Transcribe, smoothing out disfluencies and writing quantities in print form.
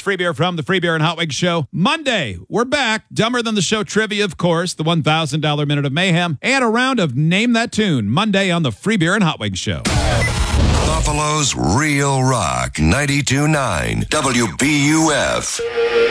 Free Beer from the Free Beer and Hot Wings Show. Monday, we're back. Dumber Than the Show trivia, of course, the $1,000 Minute of Mayhem, and a round of Name That Tune. Monday on the Free Beer and Hot Wings Show. Buffalo's Real Rock 92.9 WBUF.